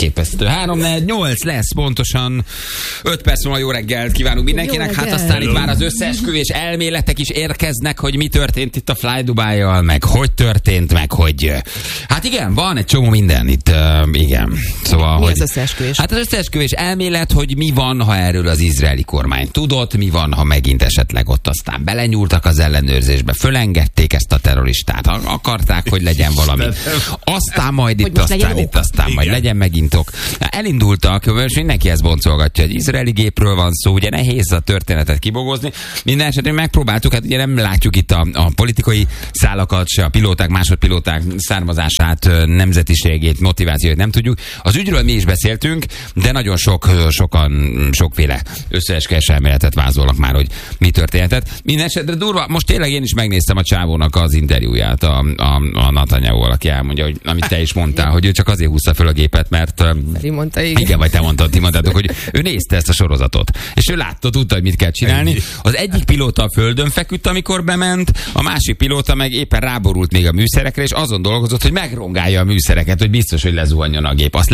elképesztő. 3-4-8 lesz pontosan. 5 perc múlva jó reggelt kívánunk mindenkinek. Hát aztán itt már az összeesküvés elméletek is érkeznek, hogy mi történt itt a Fly Dubai-jal, meg hogy történt, meg hogy... Hát igen, van egy csomó minden itt, igen. Szóval, mi hogy... az összeesküvés? Hát az összeesküvés elmélet, hogy mi van, ha erről az izraeli kormány tudott, mi van, ha megint esetleg ott aztán belenyúltak az ellenőrzésbe, fölengedték ezt a terroristát, akarták, hogy legyen valami. Aztán majd itt, aztán itt, aztán majd legyen megint ok. Elindultak, és mindenki ezt boncolgatja, hogy izraeli gépről van szó, ugye nehéz a történetet kibogozni. Minden esetben megpróbáltuk, hát ugye nem látjuk itt a politikai szálakat, se a pilóták, másodpilóták származását, nemzetiségét, motivációt nem tudjuk. Az ügyről mi is beszéltünk, de nagyon sokféle összeesküvés elméletet vázolnak már, hogy mi történhetett. Minden esetre durva, most tényleg én is megnéztem a csávónak az interjúját, a Netanyahu, aki elmondja, hogy amit te is mondtál, hogy ő csak azért húzta föl a gépet, mert mondta, igen, vagy te mondtad, ti mondtátok, hogy ő nézte ezt a sorozatot, és ő látta, tudta, hogy mit kell csinálni. Az egyik pilóta a földön feküdt, amikor bement, a másik pilóta meg éppen ráborult még a műszerekre, és azon dolgozott, hogy megrongálja a műszereket, hogy biztos, hogy lezuhanjon a gép. Azt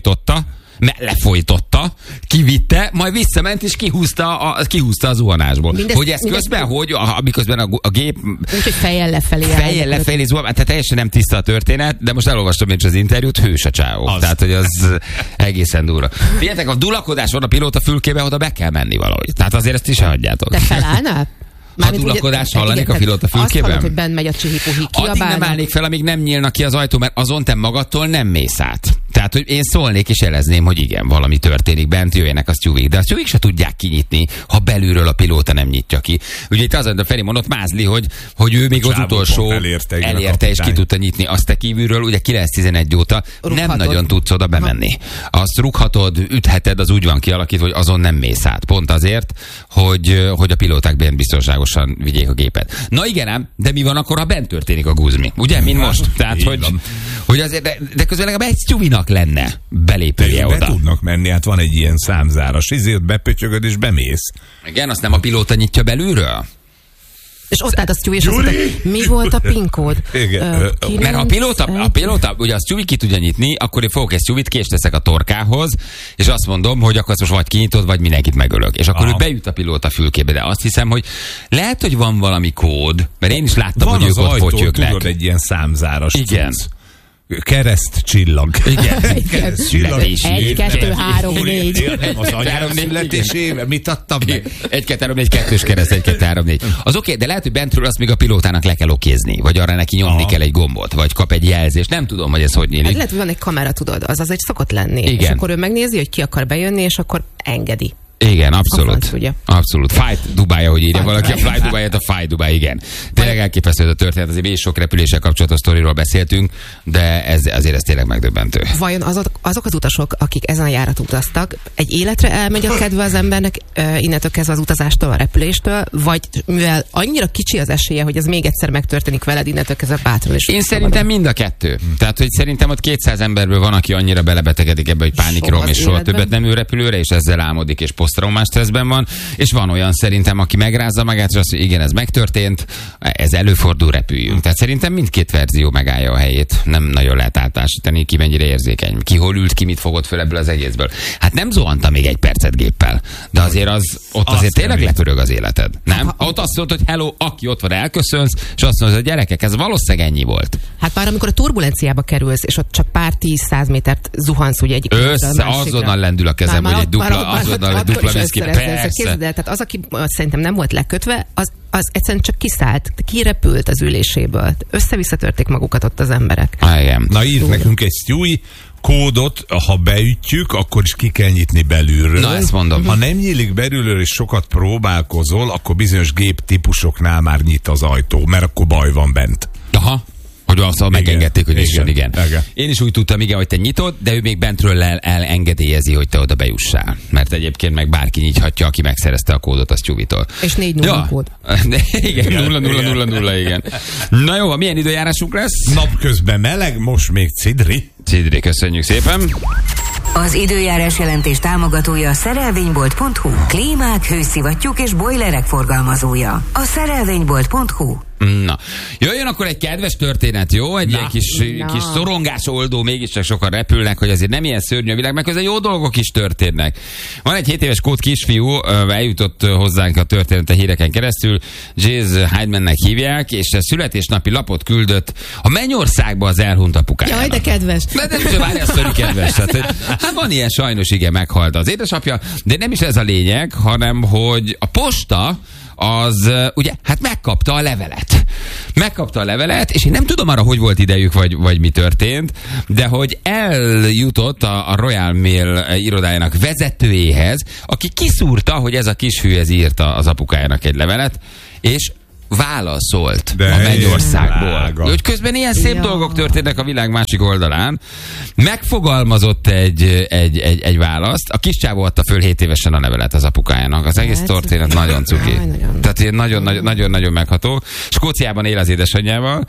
lefolytotta, kivitte, majd visszament, és kihúzta a zuhanásból. Hogy ez közben, hogy miközben a gép... Úgyhogy fejjel lefelé zuhan, tehát teljesen nem tiszta a történet, de most elolvastam én is az interjút, hős a csávó. Tehát, hogy az egészen durva. Figyeljetek, a dulakodás van a pilóta fülkébe, oda be kell menni valahogy. Tehát azért ezt is hagyjátok. Te felállnál? Ha dulakodás hallanék a pilóta fülkében? Azt hallod, hogy benn megy a csihipuhi, addig nem állnék fel, amíg nem nyílnak ki az ajtó, mert azon te magadtól nem mész át. Tehát, hogy én szólnék és jelezném, hogy igen, valami történik bent, jöjjenek a sztjúvik. De a sztjúvik se tudják kinyitni, ha belülről a pilóta nem nyitja ki. Ugye itt az, a Feri mondott, Mázli, hogy ő még az utolsó elérte és ki tudta nyitni. Azt te kívülről, ugye 9-11 óta rúghatod. Nem nagyon tudsz oda bemenni. Azt rúghatod, ütheted, az úgy van kialakítva, hogy azon nem mész át. Pont azért, hogy a pilóták bent biztonságosan vigyék a gépet. Na igen ám, de mi van akkor, ha bent történik a guzmi? Ugye, mint most? Tehát, hogy azért, de közben legalább egy sztjúvinak lenne belépője oda. Be tudnak menni, hát van egy ilyen számzáras, ezért bepötyögöd és bemész. Igen, azt nem a pilóta nyitja belülről? És ott állt a sztjúvi, és azt mondta, mi volt a PIN kód? Mert a pilóta, ugye a sztjúvi ki tudja nyitni, akkor én fogok egy sztjúvit, kést teszek a torkához, és azt mondom, hogy akkor most vagy kinyitod, vagy mindenkit megölök. És akkor ő bejut a pilóta fülkébe, de azt hiszem, hogy lehet, hogy van valami kód, mert én is láttam, van hogy ők ott potyögnek. Tudod, egy ilyen számzáras. Igen. Kereszt csillag. Igen. 1, 2, 3, 4. Az anyám születésével mit adtam meg? 1, 2, 3, 4, 2-s kereszt, 1, 2, 3, 4. Az oké, de lehet, hogy bentről azt még a pilótának le kell okézni, vagy arra neki nyomni kell egy gombot, vagy kap egy jelzést. Nem tudom, hogy ez hogy nyílik. Hát lehet, hogy van egy kamera, tudod, az egy szokott lenni. Igen. És akkor ő megnézi, hogy ki akar bejönni, és akkor engedi. Igen, abszolút. Abszolút. Fight Dubai, ahogy írja valaki. A Fly Dubai-et, a Fight Dubai, igen. Tényleg elképesztő a történet, azért még sok repüléssel kapcsolatos sztoriról beszéltünk, de azért ez tényleg megdöbbentő. Vajon azok az utasok, akik ezen a járaton utaztak, egy életre elmegy a kedve az embernek innentől kezdve az utazástól, a repüléstől, vagy mivel annyira kicsi az esélye, hogy ez még egyszer megtörténik veled, innentől kezdve bátran is. Én szerintem mind a kettő. Tehát, hogy szerintem ott 200 emberből van, aki annyira belebetegedik ebbe, hogy pánikrom, és soha többet nem ül repülőre, és ezzel álmodik, és posztraumás stresszben van, és van olyan szerintem, aki megrázza magát, és azt mondja, igen, ez megtörtént, ez előfordul, repüljünk. Tehát szerintem mindkét verzió megállja a helyét. Nem nagyon lehet általánosítani, ki mennyire érzékeny. Ki hol ült, ki mit fogott föl ebből az egészből. Hát nem zuhantam még egy percet géppel, de azért ott azért tényleg lepörög az életed. Nem? Ott azt mondod, hogy hello, aki ott van, elköszönsz, és azt mondod, hogy gyerekek, ez valószínűleg ennyi volt. Hát már amikor a turbulenciába kerülsz, és ott csak pár 10-100 métert zuhansz, ugye egyik azonnal lendül a kezem, hogy egy dupla viszki. Persze. Tehát az, aki szerintem nem volt lekötve, az egyszerűen csak kiszállt, kirepült az üléséből. Össze-visszatörték magukat ott az emberek. Igen. Na írd nekünk egy sztjúj kódot, ha beütjük, akkor is ki kell nyitni belülről. Na, ezt mondom. Ha nem nyílik belülről, és sokat próbálkozol, akkor bizonyos géptípusoknál már nyit az ajtó, mert akkor baj van bent. Aha. Hogy azt megengedték, hogy nyisson, igen. Igen. Én is úgy tudtam, igen, hogy te nyitod, de ő még bentről elengedélyezi, hogy te oda bejussál. Mert egyébként meg bárki nyithatja, aki megszerezte a kódot a sztjúvitól. És 4-0 kód. Igen, 0-0-0-0, igen. Na jó, milyen időjárásunk lesz? Napközben meleg, most még cidri. Cidri, köszönjük szépen. Az időjárás jelentés támogatója a szerelvénybolt.hu. Klímák, hőszivattyúk és bojlerek forgalmazója. A szerelvénybolt.hu. Na, jöjjön akkor egy kedves történet, jó? Egy ilyen kis szorongás oldó, mégiscsak sokan repülnek, hogy azért nem ilyen szörnyű a világ, meg közben jó dolgok is történnek. Van egy 7 éves skót kisfiú, eljutott hozzánk a története híreken keresztül, Jez Heidmannek hívják, és születésnapi lapot küldött a Mennyországba az elhunyt apukájának. Jaj, de kedves. De várj, a szörny kedves. Hát van ilyen, sajnos igen, meghalt az édesapja, de nem is ez a lényeg, hanem hogy a posta az ugye, hát megkapta a levelet. Megkapta a levelet, és én nem tudom arra, hogy volt idejük, vagy mi történt, de hogy eljutott a Royal Mail irodájának vezetőjéhez, aki kiszúrta, hogy ez a kisfiú ez írta az apukájának egy levelet, és válaszolt a Mennyországból. Hogy közben ilyen szép dolgok történnek a világ másik oldalán. Megfogalmazott egy választ. A kis csávó adta föl 7 évesen a levelet az apukájának. Az egész történet nagyon cuki. Tehát ilyen nagyon megható. Skóciában él az édesanyjával,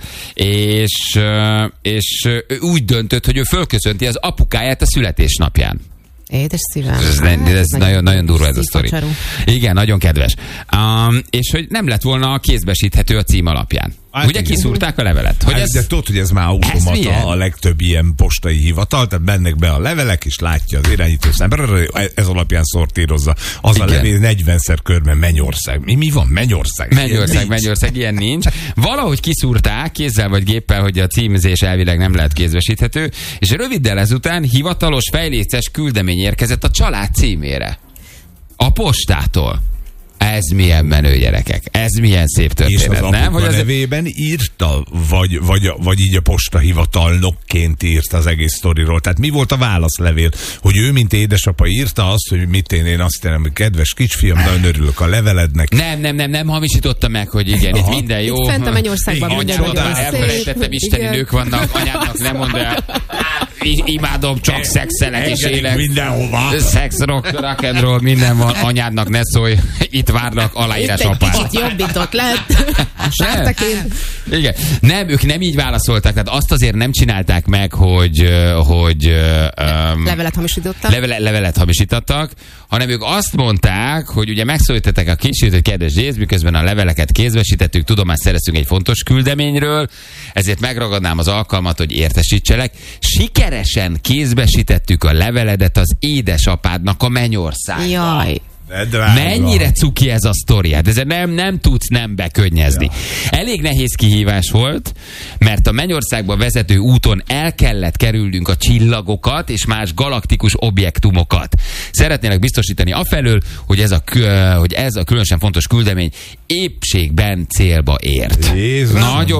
és úgy döntött, hogy ő fölköszönti az apukáját a születésnapján. Édes szívem. Ez nagyon durva ez a sztori. Igen, nagyon kedves. És hogy nem lett volna kézbesíthető a cím alapján. Hát ugye kiszúrták a levelet. Hogy de tudod, hogy ez már automata a legtöbb ilyen postai hivatal, tehát mennek be a levelek, és látja az irányítószám. Ez alapján szortírozza. Az igen. A levél 40-szer körben Mennyország. Mi van? Mennyország, ilyen nincs. Valahogy kiszúrták kézzel vagy géppel, hogy a címzés elvileg nem lehet kézbesíthető, és röviddel ezután hivatalos fejléces küldemény érkezett a család címére. A postától. Ez milyen menő, gyerekek. Ez milyen szép történet. És az apuka nevében írta, vagy így a postahivatalnokként írta az egész sztoriról. Tehát mi volt a válaszlevél? Hogy ő, mint édesapa írta azt, hogy én azt jelenti, hogy kedves kisfiam, nagyon örülök a levelednek. Nem hamisította meg, hogy igen, itt minden jó. Itt fent a Mennyországban anyád, elfelejtettem, isteni nők vannak, anyádnak nem mondd el. Imádom, csak szexelek és élek. Mindenhova. Szex, rock and roll, minden van. Anyádnak ne szólj. Itt várnak aláírás apát. Kicsit jobbított lett. Igen. Nem, ők nem így válaszoltak. Tehát azt azért nem csinálták meg, hogy levelet hamisítottak. Levelet hamisítottak, hanem ők azt mondták, hogy ugye megszólították a kisfiút, hogy kedves Jéz, miközben a leveleket kézbesítettük, tudomást szereztünk egy fontos küldeményről, ezért megragadnám az alkalmat, hogy értesítselek. Sikeresen kézbesítettük a leveledet az édesapádnak a Mennyországban. Jaj. Mennyire cuki ez a sztori? Hát ezzel nem tudsz nem bekönnyezni. Ja. Elég nehéz kihívás volt, mert a Mennyországba vezető úton el kellett kerülnünk a csillagokat és más galaktikus objektumokat. Szeretnének biztosítani afelől, hogy ez a különösen fontos küldemény épségben célba ért. Jézus,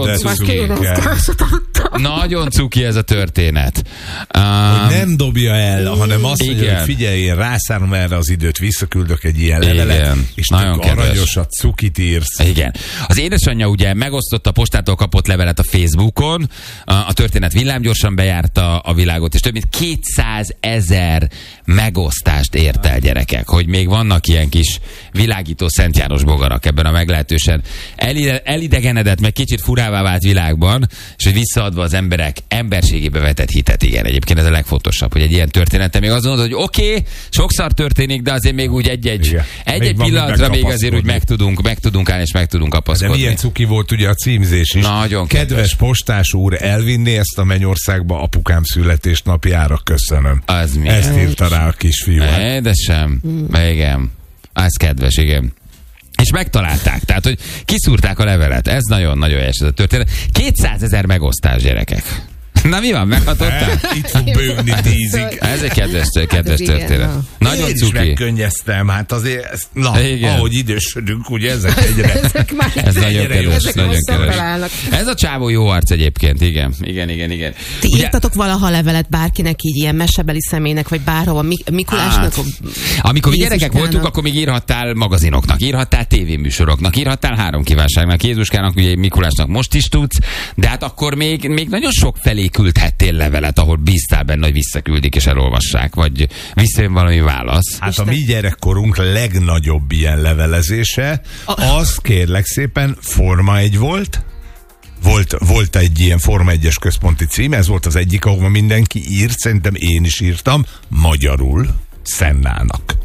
nagyon cuki ez a történet. Hogy nem dobja el, hanem azt mondja, hogy figyelj, én rászállom erre az időt, visszaküldök egy ilyen levelet, és nagyon aranyosat, cukit írsz. Igen. Az édesanyja ugye megosztotta a postától kapott levelet a Facebookon, a történet villámgyorsan bejárta a világot, és több mint 200 000 megosztást ért el, gyerekek, hogy még vannak ilyen kis világító Szent János bogarak ebben a meglehetősen elidegenedett, meg kicsit furává vált világban, és hogy visszaadva az emberek emberségébe vetett hitet. Igen, egyébként ez a legfontosabb, hogy egy ilyen története még azt mondod, hogy oké, sokszor történik, de azért még úgy egy pillanatra még azért úgy meg tudunk állni, és meg tudunk kapaszkodni. De milyen cuki volt ugye a címzés is. Nagyon kedves postás úr, elvinni ezt a Mennyországba apukám születésnapjára, köszönöm. Ezt írta rá a kisfiú. Édesem. Igen. Ez kedves, igen. És megtalálták, tehát, hogy kiszúrták a levelet. Ez nagyon-nagyon helyes ez a történet. 200 000 megosztás, gyerekek. Na mi van, meghatottál? Itt fog bőgni 10-ig. Ez egy kedves történet. Nagyon én cuki. Is megkönnyeztem, hát azért, ahogy idősödünk, ugye ezek egyre. Ez nagyon kedves, nagyon kedves. Ez a csávó jó arc egyébként, igen. Ti írtatok valaha levelet bárkinek, így ilyen mesebeli személynek, vagy bárhova, Mikulásnak? Amikor gyerekek voltunk, akkor még írhattál magazinoknak, írhattál tévéműsoroknak, írhattál 3 kívánságnak, Jézuskának, ugye Mikulásnak most is tudsz, de hát akkor még nagyon sok felé küldhettél levelet, ahol bíztál benne, hogy visszaküldik és elolvassák, vagy visszajön valami válasz. Hát a mi gyerekkorunk legnagyobb ilyen levelezése, az kérlek szépen Forma 1 volt. Volt egy ilyen Forma 1-es központi cím, ez volt az egyik, ahova mindenki írt, szerintem én is írtam, magyarul Szennának.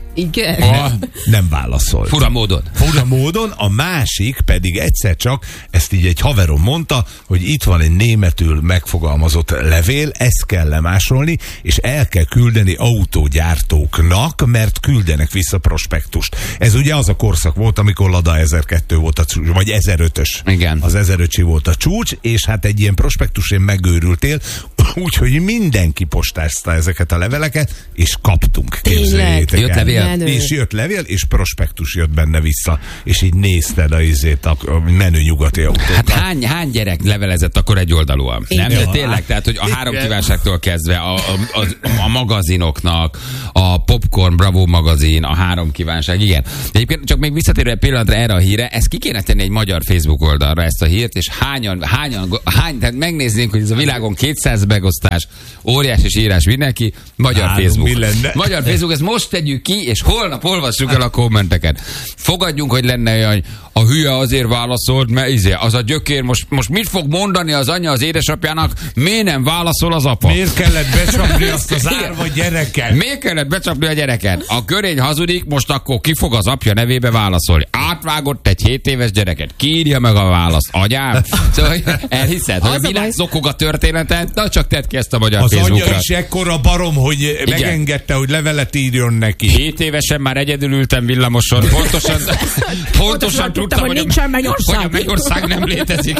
Igen. Nem válaszolt. Fura módon. A másik pedig egyszer csak, ezt így egy haverom mondta, hogy itt van egy németül megfogalmazott levél, ezt kell lemásolni, és el kell küldeni autógyártóknak, mert küldenek vissza prospektust. Ez ugye az a korszak volt, amikor Lada 1002 volt a csúcs, vagy 1005-ös. Igen. Az 1005-ös volt a csúcs, és hát egy ilyen prospektusén megőrültél, úgyhogy mindenki postázta ezeket a leveleket, és kaptunk. Képzeljétek Jött el. levél? És jött levél, és prospektus jött benne vissza, és így nézted a menő nyugati autót. Hát hány gyerek levelezett akkor egy oldalúan? Nem? De tényleg, tehát, hogy a 3 kívánságtól kezdve a magazinoknak, a Popcorn Bravo magazin, a 3 kívánság, igen. Egyébként csak még visszatérve egy pillanatra erre a híre, ezt ki kéne tenni egy magyar Facebook oldalra, ezt a hírt, és tehát megnéznénk, hogy ez a világon 200 megosztás, óriási írás mindenki, magyar Facebook. Magyar Facebook, ezt most tegyük ki, és holnap olvassuk el a kommenteket. Fogadjunk, hogy lenne olyan, a hülye azért válaszolt, mert az a gyökér most mit fog mondani az anya az édesapjának, miért nem válaszol az apa? Miért kellett becsapni azt az árva gyereket? Miért kellett becsapni a gyereket? A körény hazudik, most akkor ki fog az apja nevébe válaszolni? Átvágott egy 7 éves gyereket. Ki írja meg a választ? Agyám? Szóval elhiszed, hogy a világ zokog a történetet? Na csak tedd ki ezt a magyar az Facebookra. Az anya is ekkora barom, hogy megengedte, hogy levelet írjon neki. 7 évesen már egyedül ültem villamoson. Pontosan tudtam, hogy a Mennyország nem létezik.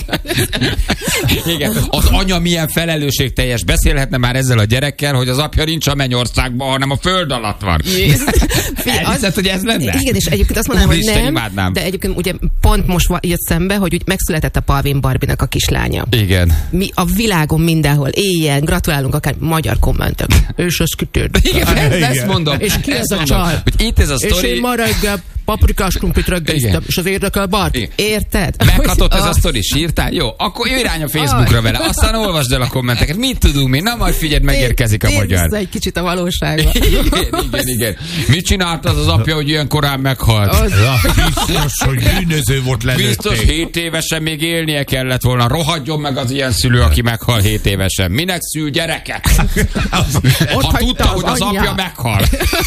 Igen. Az anya milyen felelősségteljes. Beszélhetne már ezzel a gyerekkel, hogy az apja nincs a Mennyországban, hanem a föld alatt van. Elhiszed, hogy ez lenne? Igen, és egyébként azt mondanám, hogy nem, imádnám. De egyébként ugye pont most jött szembe, hogy úgy megszületett a Palvin Barbinak a kislánya. Igen. Mi a világon mindenhol éjjel, gratulálunk akár magyar kommentek. És azt kitört. Igen, ezt mondom. És ki ez a csaj? Hogy itt ez a sztori. És én ma reggel paprikás krumplit reggeliztem, és az érdekel Barbi. Érted? Meghatott ez a sztori, sírtál? Jó, akkor jöjj irány a Facebookra vele, aztán olvasd el a kommenteket. Mit tudunk mi? Na majd figyeld, megérkezik a magyar. Egy kicsit a valóságba. Igen. Mit csinált az apja, hogy ilyen korán meghalt? Biztos, hogy bűnöző volt lelőtték. Biztos 7 évesen még élnie kellett volna. Rohadjon meg az ilyen szülő, aki meghal 7 évesen. Minek szül gyereket? Ha tudta, hogy az apja meghal.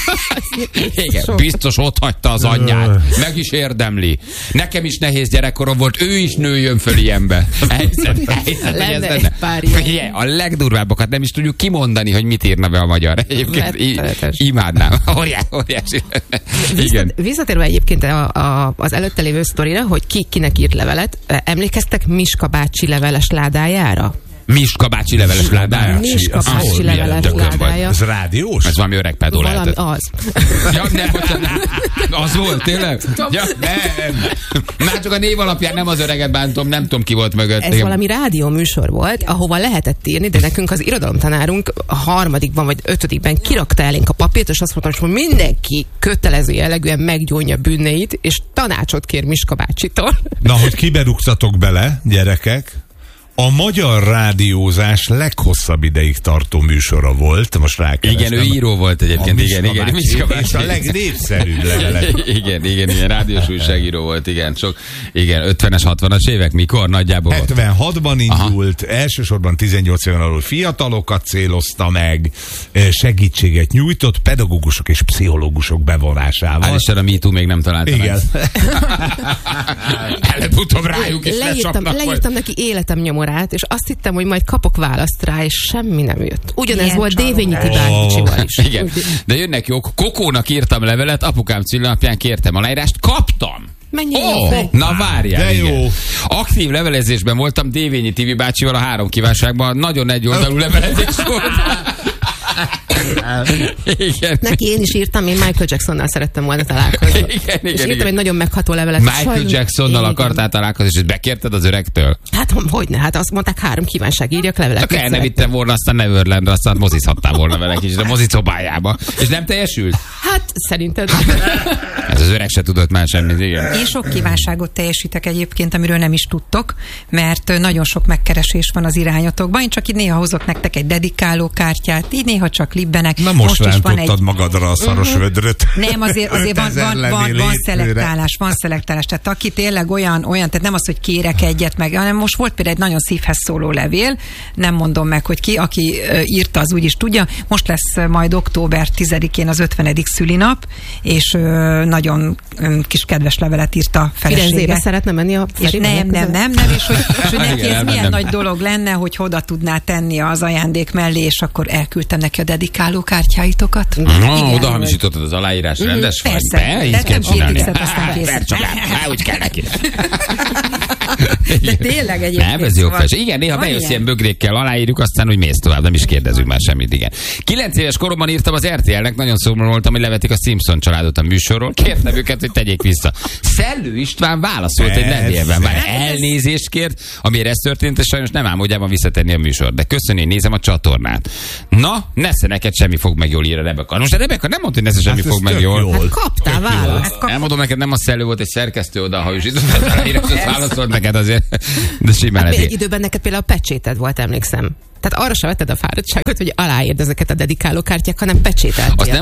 Igen, biztos ott hagyta az anyját. Meg is érdemli. Nekem is nehéz gyerekkorom volt, ő is nőjön föl ilyenbe. A legdurvábbakat nem is tudjuk kimondani, hogy mit írna be a magyar. Egyébként imádnám. Óriási. Igen. Visszatérve egyébként az előtte lévő sztorira, hogy kinek írt levelet, emlékeztek Miska bácsi leveles ládájára? Miska bácsi leveles ládája? Miska bácsi leveles ládája. Ez rádiós? Ez valami öreg pedó lehetett. Az. Ja, nem, az volt, tényleg? Ja, nem. Már csak a név alapján nem az öreget bántom, nem tudom ki volt mögött. Ez valami rádió műsor volt, ahova lehetett írni, de nekünk az irodalomtanárunk a 3. vagy 5. kirakta elénk a papírt, és azt mondta, hogy mindenki kötelező jellegűen meggyónja bűneit, és tanácsot kér Miska bácsitól. Na, hogy kiberúgtatok bele, gyerekek, a magyar rádiózás leghosszabb ideig tartó műsora volt. Most rákerestem. Igen, ő író volt egyébként. Igen. És a legnépszerűbb levelek. Igen, rádiós újságíró volt, igen. 50-es, 60-as évek, mikor nagyjából? 76-ban indult, elsősorban 18 éven alul fiatalokat célozta meg, segítséget nyújtott pedagógusok és pszichológusok bevonásával. Hál' Isten, a MeToo még nem találtam. Igen. Előbb-utóbb rájuk is leírtam neki életem nyomorát, és azt hittem, hogy majd kapok választ rá, és semmi nem jött. Ugyanez ilyen volt Dévényi bácsival is. Igen. De jönnek jók. Kokónak írtam levelet, apukám szülinapján kértem aláírást, kaptam. Na várjál. De jó. Aktív levelezésben voltam Dévényi TV bácsival a 3 kívánságban. Nagyon egyoldalú levelezés volt. Igen. Neki én is írtam, én Michael Jacksonnal szerettem volna találkozni. És írtam egy nagyon megható levelet. Michael Jacksonnal akartál találkozni, és bekérted az öregtől? Hát hogyne, hát azt mondták 3 kívánság, írjak levelet. Akkor elnevittem volna aztán Neverlandre, aztán mozizhattál volna vele kicsit a mozicobájába. És nem teljesült? Hát szerinted. Ez az öreg se tudott már semmit, igen. Én sok kívánságot teljesítek egyébként, amiről nem is tudtok, mert nagyon sok megkeresés van az irányotokban. Én csak így néha hozok nektek egy dedikáló kártyát, így néha csak libbenek. Na most is van rántottad magadra a szaros vödröt. Nem, azért van szelektálás. Tehát aki tényleg olyan, tehát nem az, hogy kérek egyet meg, hanem most volt például egy nagyon szívhez szóló levél, nem mondom meg, hogy ki, aki írta, az úgyis tudja. Most lesz majd október 10-én az 50. szülinap, és nagyon kis kedves levelet írt a felesége. Firenzébe szeretne menni a és nem, és hogy neki ez milyen nagy dolog lenne, hogy oda tudná tenni az ajándék mellé, és akkor elküldtem neki a dedikáló kártyáitokat. Oda hamisítottad az aláírás, rendes vagy? Persze, Így kell csinálni. úgy kell neki. De tényleg egyébként. Nem, ez jó fes. Igen, néha bejössz ilyen bögrékkel, aláírjuk, aztán úgy mész tovább, nem is kérdezünk már semmit, igen. 9 éves koromban írtam az RTL-nek, nagyon szomorú voltam, hogy levetik a Simpson családot a műsorról. Kértem őket, hogy tegyék vissza. Szellő István válaszolt egy levélben, már elnézést kért, amire ez történt, és sajnos nem álmodjában visszatenni a műsor. De köszönni, nézem a csatornát. Na, nesze neked semmi fog meg jól, ír a Rebeka. Most a Rebeka nem mondta, hogy nesze semmi fog meg jól. Hát kaptál választ. Elmondom neked, nem a Szellő volt, egy szerkesztő oda, ha is válaszolt neked azért. De simán egy időben neked például a pecséted volt, emlékszem. Tehát arra sem vetted a fáradtságot, hogy aláírd ezeket a dedikálókártyák, hanem pecsételtél. Azt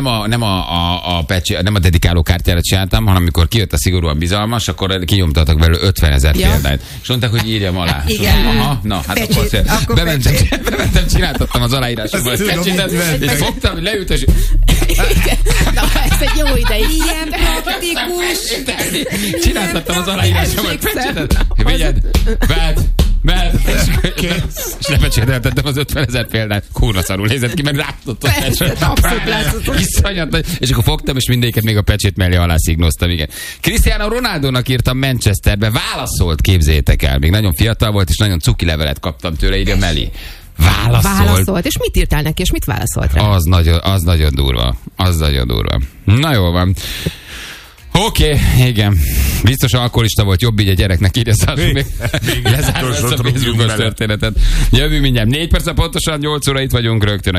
nem a dedikálókártyára csináltam, hanem amikor kijött a szigorúan bizalmas, akkor kinyomtattak belőle 50 000 példányt. És mondták, hogy írjam alá. Igen. Aha, na, hát akkor bementem, csináltattam az aláírásomat. És fogtam, hogy leült, és... Na, ez egy jó ideig. Ilyen praktikus. Csináltattam az aláírásomat. Vigyed, vedd, és lepecsételtettem az 50 000 példányt. Kurva szarul nézett ki, mert látott a pecsét. Iszonyat, és akkor fogtam, és mindéket még a pecsét mellé alászignoztam, igen. Cristiano Ronaldónak írtam Manchesterbe, válaszolt, képzeljétek el. Még nagyon fiatal volt, és nagyon cuki levelet kaptam tőle, írja Meli. Válaszolt. És mit írtál neki, és mit válaszolt rá? Az nagyon durva. Na jó van. Oké, igen. Biztos alkoholista volt, jobb így a gyereknek, írja Szársul még. Lezárom ezt a Facebookos történetet. Jövünk mindjárt. 4 perc, pontosan 8 óra itt vagyunk rögtön.